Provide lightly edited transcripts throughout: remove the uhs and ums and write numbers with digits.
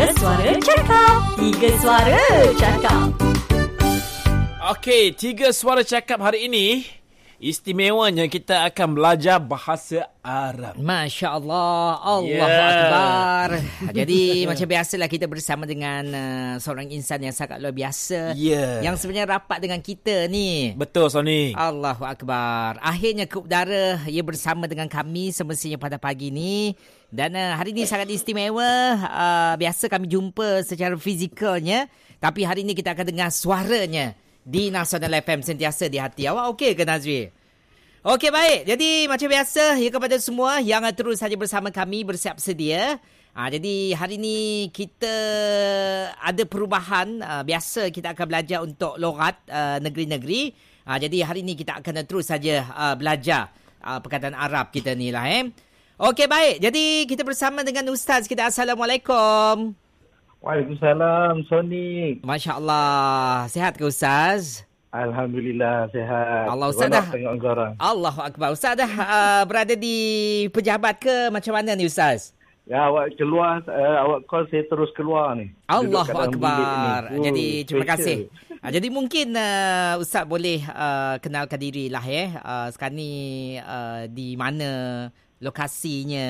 Suara Cakap. 3 Suara Cakap. Okey, 3 Suara Cakap hari ini istimewanya kita akan belajar bahasa Arab. Masya Allah, Allahu Akbar. Jadi macam biasalah kita bersama dengan seorang insan yang sangat luar biasa, yang sebenarnya rapat dengan kita ni. Betul, Sonic. Allahu Akbar. Akhirnya ke udara ia bersama dengan kami semestinya pada pagi ni. Dan hari ini sangat istimewa. Biasa kami jumpa secara fizikalnya, tapi hari ini kita akan dengar suaranya di Nasional FM, sentiasa di hati. Awak okey ke, Nazri? Okey, baik. Jadi macam biasa, ya, kepada semua yang terus saja bersama kami bersiap sedia. Jadi hari ini kita ada perubahan. Biasa kita akan belajar untuk logat negeri-negeri. Jadi hari ini kita akan terus saja belajar perkataan Arab kita ni lah. Okey, baik. Jadi kita bersama dengan Ustaz kita. Assalamualaikum. Waalaikumsalam, Sonic. Masya Allah. Sihat ke, Ustaz? Alhamdulillah, sihat. Allah, Ustaz dah. Tengok korang. Allahu Akbar. Ustaz dah berada di pejabat ke macam mana ni, Ustaz? Ya, awak keluar, awak call saya terus keluar ni. Allahu Akbar. Jadi terima kasih. Jadi mungkin Ustaz boleh kenalkan diri lah sekarang ni di mana lokasinya?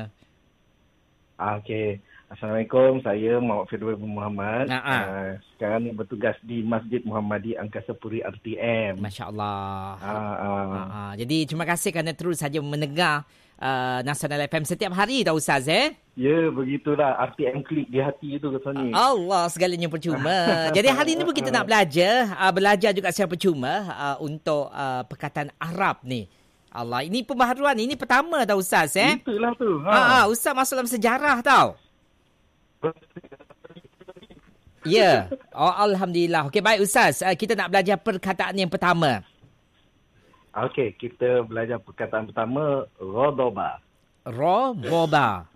Okey. Assalamualaikum, saya Muhammad Firdaus bin Muhammad. Sekarang ni bertugas di Masjid Muhammadi Angkasa Puri RTM. Masya Allah. Jadi terima kasih kerana terus saja mendengar Nasional FM setiap hari tau, Ustaz. Ya, begitulah. RTM klik di hati itu, Sony. Allah, segalanya percuma. Jadi hari ini pun kita nak belajar juga secara percuma untuk perkataan Arab ni. Allah, ini pembaharuan. Ini pertama tau, Ustaz. Itulah tu. Ustaz masuk dalam sejarah tau. Ya. Alhamdulillah. Okey, baik, Ustaz. Kita nak belajar perkataan yang pertama. Okey, kita belajar perkataan pertama, Rodoba. Roboba.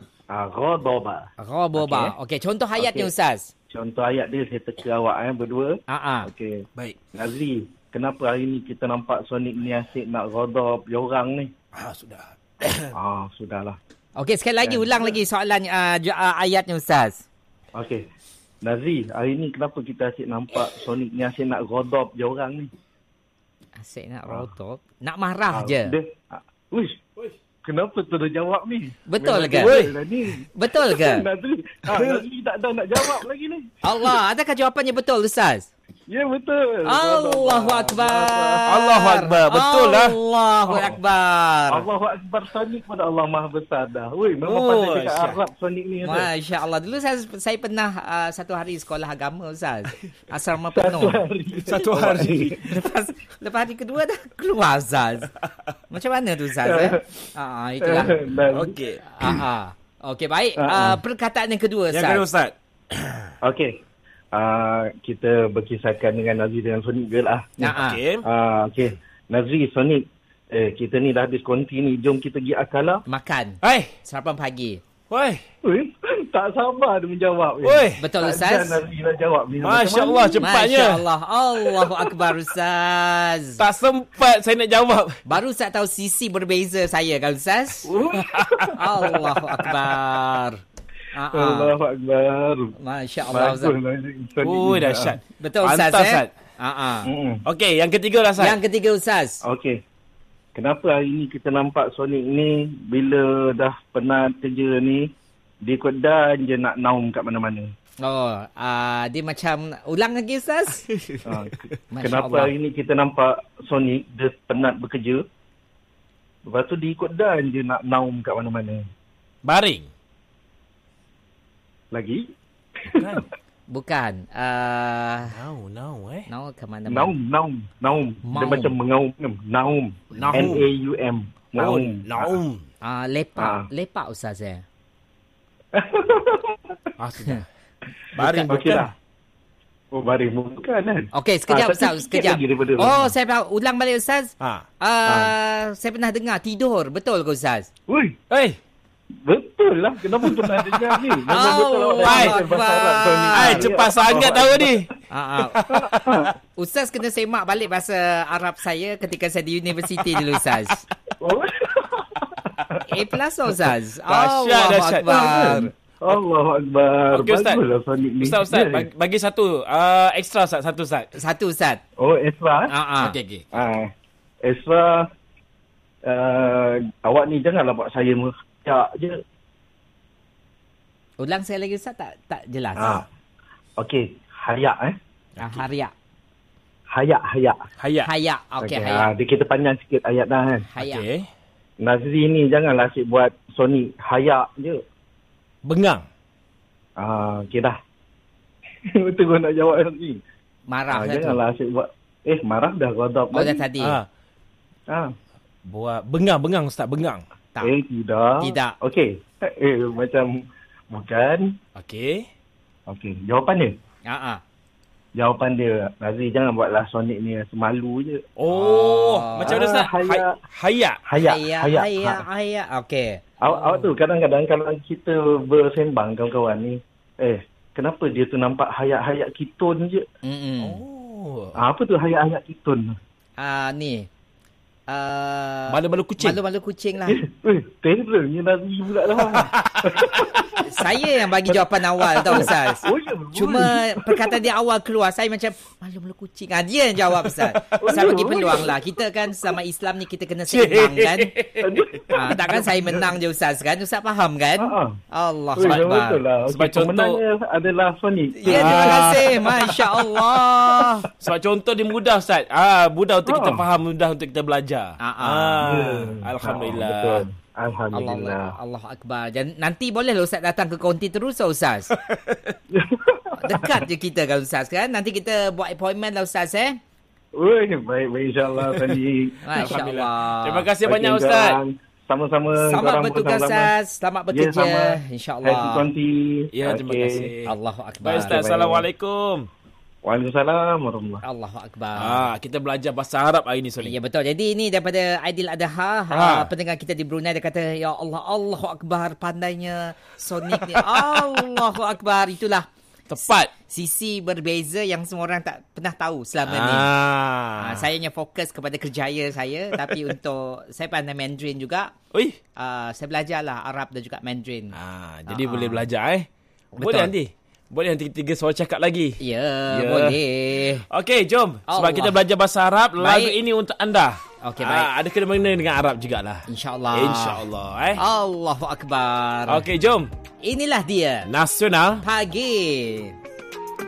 Rodoba. Okey, contoh ayatnya, Ustaz. Contoh ayat dia saya teka awak berdua. Okey. Baik. Nazri, kenapa hari ni kita nampak Sonic ni asyik nak rodob orang ni? Sudah. Sudahlah. Okey, sekali lagi ulang lagi soalan ayatnya, Ustaz. Okey. Nazri, hari ni kenapa kita asyik nampak Sonic ni asyik nak rodob je orang ni? Asyik nak rodob? Nak marah je? Uish. Kenapa tu dah jawab ni? Betul ke? Betul ke? Nazri tak ada nak jawab lagi ni. Allah, adakah jawapannya betul, Ustaz? Ya, betul. Allahu Akbar. Allahu Akbar. Betul lah. Allahu Akbar. Allahu Akbar. Sonic pada Allah Maha Besar dah. Memang pandai cakap Arab Sonic ni. Masya Allah. Dulu saya pernah satu hari sekolah agama, Ustaz. Asrama penuh. Satu hari. Lepas hari kedua dah keluar, Ustaz. Macam mana tu, Ustaz? Itulah. Okey. Okey, baik. Perkataan yang kedua, Ustaz. Yang kedua, Ustaz. Okey. Kita berkisahkan dengan Nazri dengan Sonic je lah. Okey. Nazri, Sonic, kita ni dah habis konti ni. Jom kita pergi Akala. Makan. Sarapan pagi. Tak sabar dia menjawab. Betul, Ustaz? Nazri dah jawab ni. Masya Allah, cepatnya. Masya Allah. Allahu Akbar, Ustaz. Tak sempat saya nak jawab. Baru saya tahu sisi berbeza saya kan, Ustaz? Allahu Akbar. Allahu Akbar. Masya Allah, Ustaz. Dahsyat. Betul, Ustaz. Ustaz. Okey, yang ketiga lah, Ustaz. Yang ketiga, Ustaz. Okey. Kenapa hari ni kita nampak Sonic ni bila dah penat kerja ni, dia kedai je nak naum kat mana-mana. Dia macam ulang lagi, Ustaz. Kenapa hari ni kita nampak Sonic dia penat bekerja, lepas tu dia ikut dan je nak naum kat mana-mana. Baring. Lagi? Bukan. Naum ke mana? Naum. Dia macam mengaum. Naum. N-A-U-M. Naum. Lepak, Ustaz. Sudah. Baring bukan. Lah. Baring bukan kan? Okey, sekejap, Ustaz. Sekejap. Saya faham. Ulang balik, Ustaz. Saya pernah dengar tidur. Betul ke, Ustaz? Betul lah. Kenapa pernah dengar ni? Cepat sangat tahu ni. Ustaz kena semak balik bahasa Arab saya ketika saya di universiti dulu, Ustaz. A+ Ustaz. Dahsyat. Allahu Akbar. Okey, Ustaz. Baguslah Sonic ni. Ustaz, bagi satu. Extra, Ustaz. Satu, Ustaz. Satu, Ustaz. Oh, extra. Okey. Extra. Awak ni janganlah buat saya merajak je. Ulang saya lagi, Ustaz. Tak jelas. Okey. Hayak, Hayak. Hayak. Okey, hayak. Kita panjang sikit ayat dah kan. Hayak. Okey. Nazri ni janganlah asyik buat Sonic. Hayak je. Bengang. Okey dah. Betul kau nak jawab ni. Marah tu. Janganlah asyik buat. Marah dah godap. Oh, dah tadi. Buat bengang, Ustaz. Bengang. Tak. Tidak. Okey. Macam bukan. Okey. Jawapan dia. Jawapan dia, Nazri jangan buatlah Sonic ni semalu je. Macam mana, Ustaz? Hayak. Okey. Awak tu kadang-kadang kalau kita bersembang kawan-kawan ni, kenapa dia tu nampak hayat-hayat kitun je? Apa tu hayat-hayat kitun? Ni. Malu-malu kucing. Malu-malu kucing lah. Terrornya Nazri pula lah. Saya yang bagi jawapan awal tau, Ustaz. Cuma perkataan dia awal keluar, saya macam malu-malu kucing. Dia yang jawab, Ustaz. Saya bagi peluang lah. Kita kan sama Islam ni kita kena seimbang kan. Takkan saya menang je, Ustaz kan. Ustaz faham kan? Allah Akbar. Sebab contoh adalah Sonic. Ya, terima kasih. Masya Allah. Sebab contoh dia mudah, Ustaz. Mudah untuk kita faham, mudah untuk kita belajar. Alhamdulillah. Betul. Alhamdulillah. Allah Akbar. Dan nanti bolehlah Ustaz datang ke konti terus, Ustaz. Dekat je kita kan, Ustaz kan. Nanti kita buat appointment lah, Ustaz baik insyaAllah tadi. Masya-Allah. Terima kasih banyak, Ustaz. Sama-sama. Selamat bertugas, Ustaz. Selamat bekerja. InsyaAllah. Happy konti. Ya, terima kasih. Allahu Akbar. Baik, Ustaz. Assalamualaikum. Waalaikumsalam warahmatullahi. Allahu Akbar. Kita belajar bahasa Arab hari ni, Sonic. Ya, betul. Jadi ini daripada Aidil Adha. Pendengar kita di Brunei, dia kata, ya Allah, Allahu Akbar, pandainya Sonic ni. Allahu Akbar. Itulah tepat. Sisi berbeza yang semua orang tak pernah tahu selama ni. Saya hanya fokus kepada kerjaya saya. Tapi untuk, saya pandai Mandarin juga. Saya belajarlah Arab dan juga Mandarin. Jadi boleh belajar Boleh nanti. Boleh nanti tiga soal cakap lagi. Ya, boleh. Okey, jom. Sebab kita belajar bahasa Arab, lagu ini untuk anda. Okey, baik. Ada kena-mengena dengan Arab jugalah. InsyaAllah. Allahu Akbar. Okey, jom. Inilah dia Nasional Pagi.